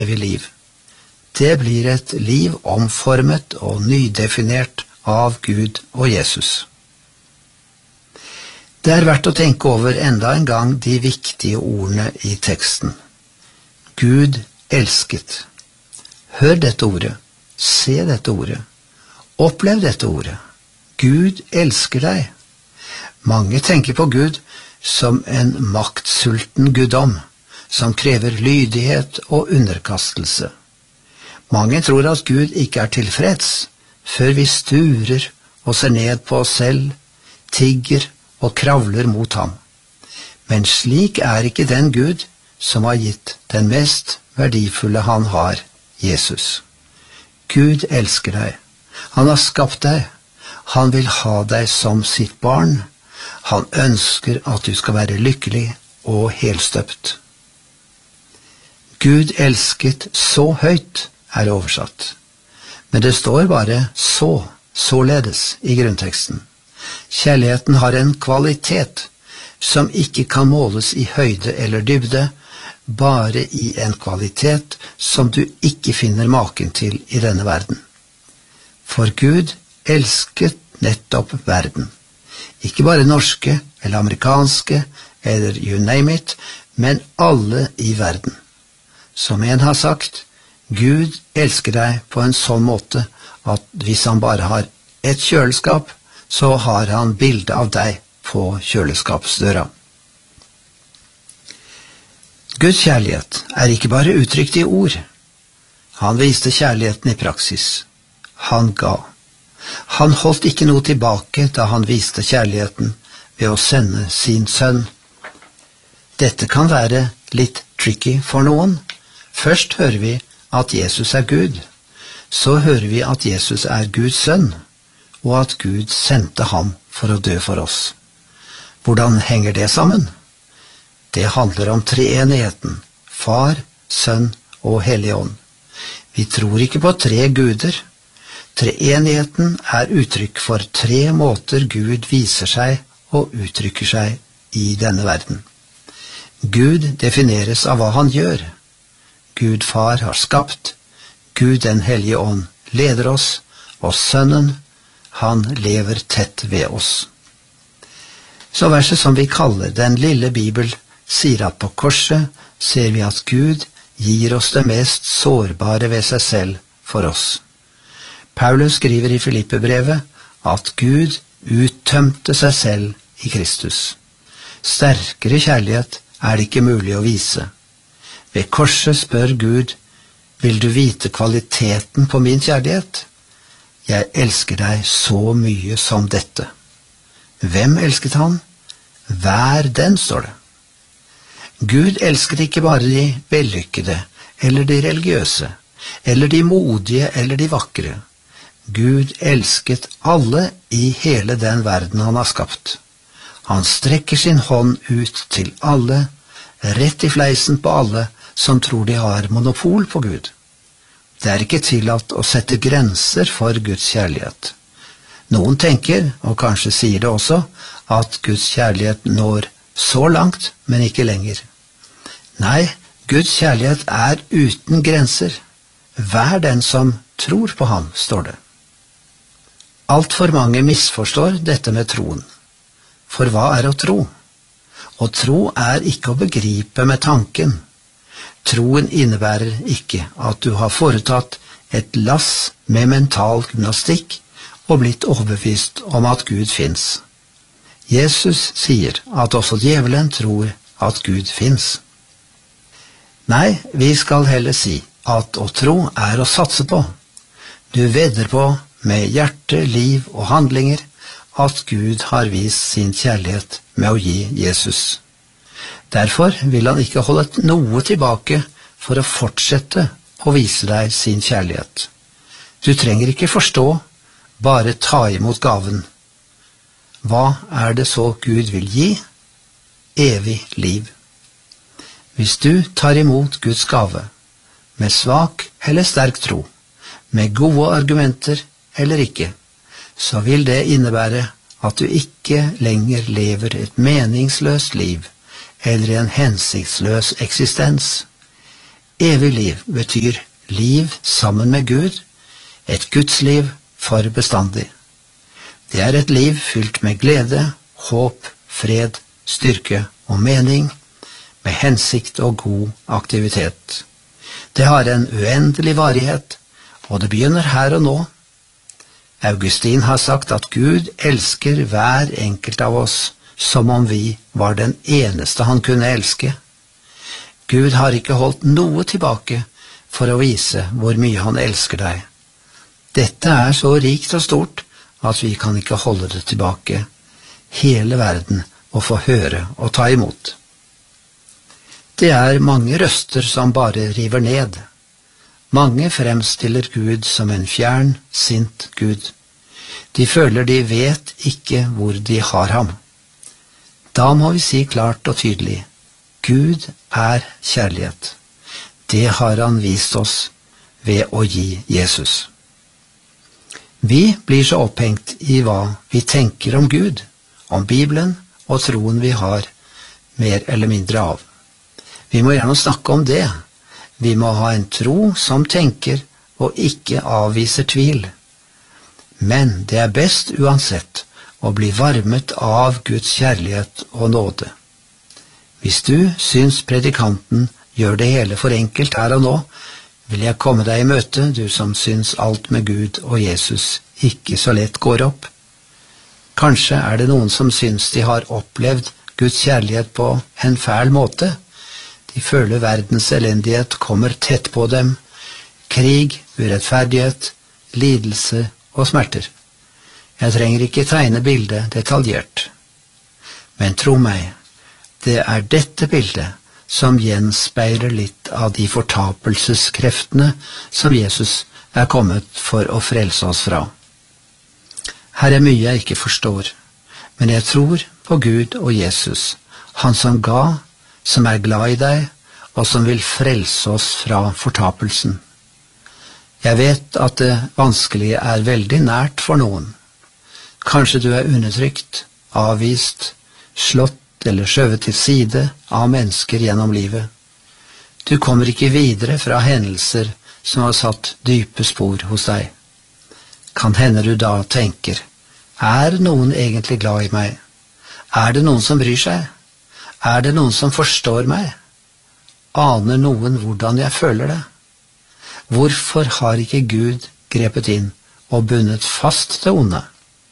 evig liv. Det blir et liv omformet og nydefinert av Gud og Jesus. Det er verdt å tenke over enda en gang de viktige ordene i teksten. Gud elsket. Hør dette ordet, se dette ordet, opplev dette ordet. Gud elsker deg. Mange tenker på Gud som en maktsulten guddom, som krever lydighet og underkastelse. Mange tror at Gud ikke er tilfreds før vi sturer og ser ned på oss selv, tigger og kravler mot ham. Men slik er ikke den Gud som har gitt den mest verdifulle han har, Jesus. Gud elsker deg. Han har skapt deg. Han vil ha deg som sitt barn. Han ønsker at du skal være lykkelig og helstøpt. Gud elsket så høyt, er oversatt. Men det står bare således i grunnteksten. Kjærligheten har en kvalitet som ikke kan måles i høyde eller dybde, bare i en kvalitet som du ikke finner maken til i denne verden. For Gud elsket nettopp verden. Ikke bare norske eller amerikanske eller you name it, men alle i verden. Som en har sagt, Gud elsker deg på en sånn måte at hvis han bare har et kjøleskap, så har han bilde av deg på kjøleskapsdøra. Guds kjærlighet er ikke bare uttrykt i ord. Han viste kjærligheten i praksis. Han ga. Han holdt ikke noe tilbake da han viste kjærligheten ved å sende sin sønn. Dette kan være litt tricky for noen. Først hører vi at Jesus er Gud. Så hører vi at Jesus er Guds sønn, og at Gud sendte ham for å dø for oss. Hvordan henger det sammen? Det handler om treenigheten, Far, Sønn og Hellig Ånd. Vi tror ikke på tre guder. Treenigheten er uttrykk for tre måter Gud viser seg og uttrykker seg i denne verden. Gud defineres av hva han gjør. Gud Far har skapt, Gud den Hellige Ånd leder oss, og Sønnen, han lever tett ved oss. Så verset som vi kaller den lille Bibel, sier at på korset ser vi at Gud gir oss det mest sårbare ved seg selv for oss. Paulus skriver i Filippebrevet at Gud uttømte seg selv i Kristus. Sterkere kjærlighet er det ikke mulig å vise. Ved korset spør Gud, vil du vite kvaliteten på min kjærlighet? Jeg elsker deg så mye som dette. Hvem elsket han? Hver den, står det. Gud elsket ikke bare de vellykkede, eller de religiøse, eller de modige, eller de vakre. Gud elsket alle i hele den verden han har skapt. Han strekker sin hånd ut til alle, rett i fleisen på alle som tror de har monopol på Gud. Det er ikke tillatt å sette grenser for Guds kjærlighet. Noen tenker, og kanskje sier det også, at Guds kjærlighet når så langt, men ikke lenger. Nei, Guds kjærlighet er uten grenser. Vær den som tror på ham, står det. Alt for mange misforstår dette med troen. For hva er å tro? Å tro er ikke å begripe med tanken. Troen innebærer ikke at du har foretatt et lass med mental gymnastikk og blitt overbevist om at Gud finnes. Jesus sier at også djevelen tror at Gud finnes. Nei, vi skal heller si at å tro er å satse på. Du vedder på med hjerte, liv og handlinger at Gud har vist sin kjærlighet med å gi Jesus. Derfor vil han ikke holde noe tilbake for å fortsette å vise deg sin kjærlighet. Du trenger ikke forstå, bare ta imot gaven. Hva er det så Gud vil gi? Evig liv. Hvis du tar imot Guds gave, med svak eller sterk tro, med gode argumenter eller ikke, så vil det innebære at du ikke lenger lever et meningsløst liv, eller en hensiktsløs eksistens. Evig liv betyr liv sammen med Gud, et Gudsliv for bestandig. Det er et liv fylt med glede, håp, fred, styrke og mening, med hensikt og god aktivitet. Det har en uendelig varighet, og det begynner her og nå. Augustin har sagt at Gud elsker hver enkelt av oss som om vi var den eneste han kunne elske. Gud har ikke holdt noe tilbake for å vise hvor mye han elsker deg. Dette er så rikt og stort at vi kan ikke holde det tilbake. Hele verden å få høre og ta imot. Det er mange røster som bare river ned. Mange fremstiller Gud som en fjern, sint Gud. De føler de vet ikke hvor de har ham. Da må vi si klart og tydelig: Gud er kjærlighet. Det har han vist oss ved å gi Jesus. Vi blir så opphengt i hva vi tenker om Gud, om Bibelen og troen vi har mer eller mindre av. Vi må gjerne snakke om det. Vi må ha en tro som tenker og ikke avviser tvil. Men det er best uansett å bli varmet av Guds kjærlighet og nåde. Hvis du syns predikanten gjør det hele for enkelt her og nå, vil jeg komme deg i møte, du som syns alt med Gud og Jesus ikke så lett går opp. Kanskje er det noen som syns de har opplevd Guds kjærlighet på en fæl måte. De føler verdens elendighet kommer tett på dem, krig, urettferdighet, lidelse og smerter. Jeg trenger ikke tegne bildet detaljert. Men tro meg, det er dette bildet som gjenspeiler litt av de fortapelseskreftene som Jesus er kommet for å frelse oss fra. Her er mye jeg ikke forstår, men jeg tror på Gud og Jesus, han som ga, som er glad i deg, og som vil frelse oss fra fortapelsen. Jeg vet at det vanskelige er veldig nært for noen. Kanskje du er undertrykt, avvist, slått eller skjøvet til side av mennesker gjennom livet. Du kommer ikke videre fra hendelser som har satt dype spor hos deg. Kan hende du da tenker: er noen egentlig glad i meg? Er det noen som bryr seg? Er det noen som forstår meg? Aner noen hvordan jeg føler det? Hvorfor har ikke Gud grepet inn og bundet fast det onde?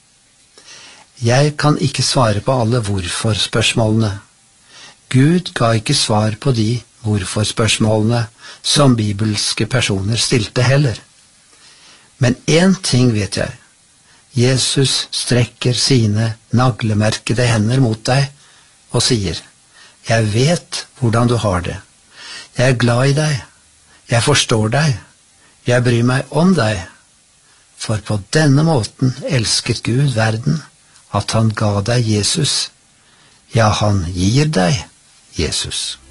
Jeg kan ikke svare på alle hvorfor-spørsmålene. Gud ga ikke svar på de hvorfor-spørsmålene som bibelske personer stilte heller. Men én ting vet jeg. Jesus strekker sine naglemerkede hender mot deg og sier: Jeg vet hvordan du har det. Jeg er glad i deg. Jeg forstår deg. Jeg bryr meg om deg. For på denne måten elsket Gud verden, at han ga deg Jesus. Ja, han gir deg Jesus.